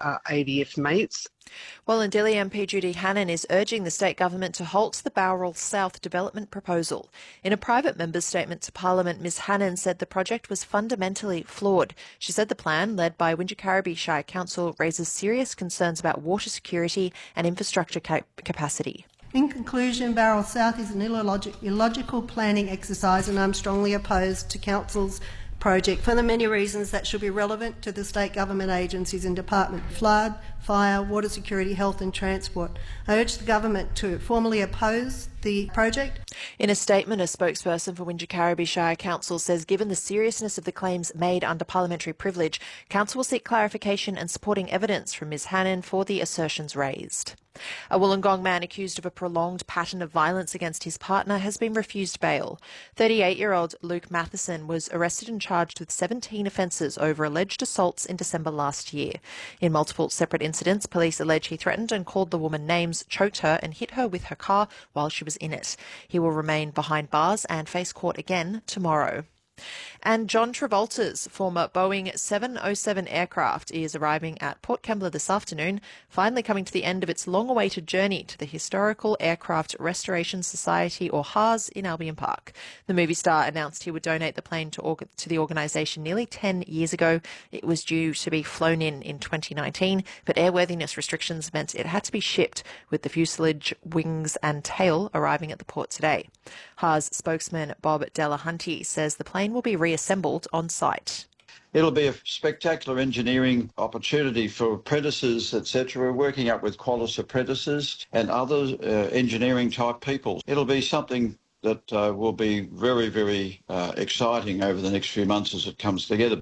ADF mates. Well, Ndili MP Judy Hannan is urging the state government to halt the Bowral South development proposal. In a private member's statement to Parliament, Ms Hannan said the project was fundamentally flawed. She said the plan, led by Wingecarribee Shire Council, raises serious concerns about water security and infrastructure capacity. In conclusion, Bowral South is an illogical planning exercise, and I'm strongly opposed to Council's project for the many reasons that should be relevant to the state government agencies and Department of Flood, Fire, Water Security, Health and Transport. I urge the government to formally oppose the project. In a statement, a spokesperson for Wingecarribee Shire Council says given the seriousness of the claims made under parliamentary privilege, Council will seek clarification and supporting evidence from Ms Hannan for the assertions raised. A Wollongong man accused of a prolonged pattern of violence against his partner has been refused bail. 38-year-old Luke Matheson was arrested and charged with 17 offences over alleged assaults in December last year. In multiple separate incidents, police allege he threatened and called the woman names, choked her and hit her with her car while she was in it. He will remain behind bars and face court again tomorrow. And John Travolta's former Boeing 707 aircraft is arriving at Port Kembla this afternoon, finally coming to the end of its long-awaited journey to the Historical Aircraft Restoration Society, or HARS, in Albion Park. The movie star announced he would donate the plane to the organisation nearly 10 years ago. It was due to be flown in 2019, but airworthiness restrictions meant it had to be shipped, with the fuselage, wings and tail arriving at the port today. HARS spokesman Bob Delahunty says the plane will be reassembled on site. It'll be a spectacular engineering opportunity for apprentices, etc. We're working up with Qantas apprentices and other engineering type people. It'll be something that will be very, very exciting over the next few months as it comes together.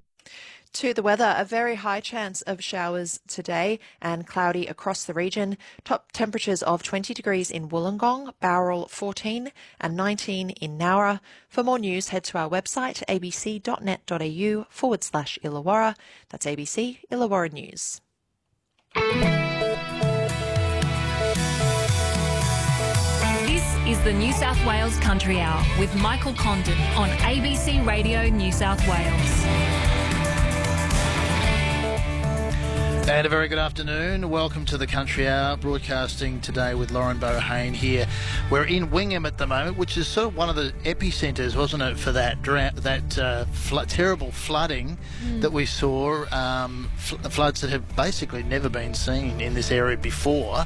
To the weather, a very high chance of showers today and cloudy across the region. Top temperatures of 20 degrees in Wollongong, Bowral 14 and 19 in Nowra. For more news, head to our website abc.net.au/Illawarra. That's ABC Illawarra News. This is the New South Wales Country Hour with Michael Condon on ABC Radio New South Wales. And a very good afternoon. Welcome to the Country Hour, broadcasting today with Lauren Bohane here. We're in Wingham at the moment, which is sort of one of the epicentres, wasn't it, for that terrible flooding that we saw, floods that have basically never been seen in this area before,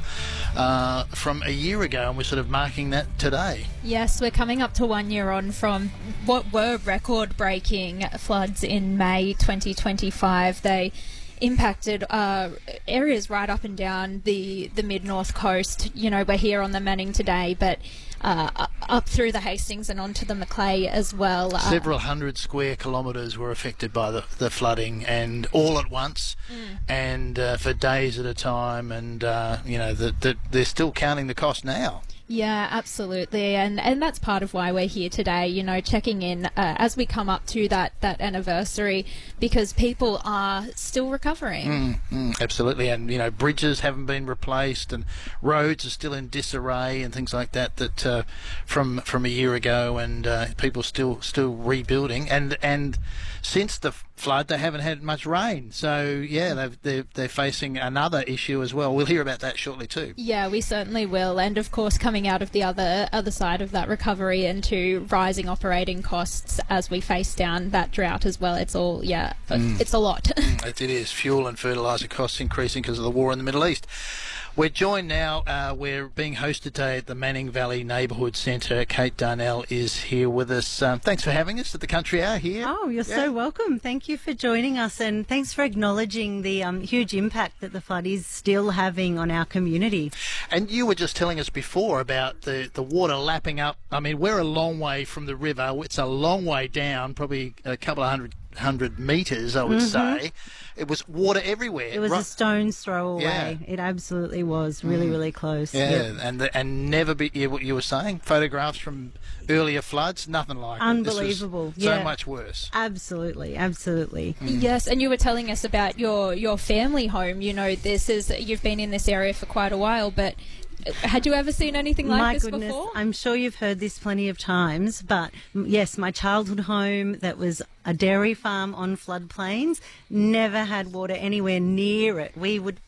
from a year ago, and we're sort of marking that today. Yes, we're coming up to 1 year on from what were record-breaking floods in May 2025. They impacted areas right up and down the mid-north coast. You know, we're here on the Manning today, but up through the Hastings and onto the Macleay as well. Several hundred square kilometres were affected by the flooding, and all at once, and for days at a time, and they're still counting the cost now. Yeah, absolutely, and that's part of why we're here today, you know, checking in as we come up to that anniversary, because people are still recovering. Absolutely, and, you know, bridges haven't been replaced and roads are still in disarray and things like that from a year ago, and people still rebuilding, and since the flood they haven't had much rain, so yeah, they're facing another issue as well. We'll hear about that shortly too. Yeah, we certainly will, and of course coming out of the other side of that recovery into rising operating costs as we face down that drought as well. It's all, it's a lot. It is. Fuel and fertiliser costs increasing because of the war in the Middle East. We're joined now, we're being hosted today at the Manning Valley Neighbourhood Centre. Kate Darnell is here with us. Thanks for having us at the Country Hour here. Oh, you're so welcome. Thank you for joining us, and thanks for acknowledging the huge impact that the flood is still having on our community. And you were just telling us before about the water lapping up. I mean, we're a long way from the river. It's a long way down, probably a couple of hundred metres, I would say. It was water everywhere. It was a stone's throw away. Yeah. It absolutely was really, really close. Yeah, yep. and never be. What you were saying, photographs from earlier floods, nothing like unbelievable. It. So much worse. Absolutely, absolutely. Yes, and you were telling us about your family home. You know, you've been in this area for quite a while, but had you ever seen anything like this before? My goodness, I'm sure you've heard this plenty of times, but yes, my childhood home that was a dairy farm on floodplains never had water anywhere near it. We would